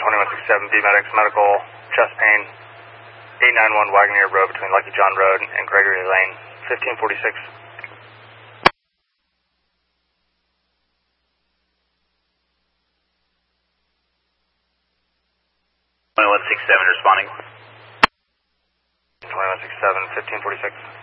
2167 B Medics Medical, chest pain, 891 Wagoneer Road between Lucky John Road and Gregory Lane, 1546. 2167 responding. 2167, 1546.